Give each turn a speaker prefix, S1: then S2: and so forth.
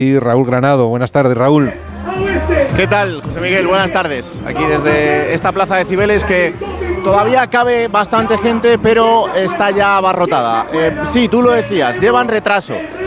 S1: y Raúl Granado. Buenas tardes, Raúl.
S2: ¿Qué tal, José Miguel? Buenas tardes. Aquí desde esta plaza de Cibeles que todavía cabe bastante gente, pero está ya abarrotada. Sí, tú lo decías, llevan retraso.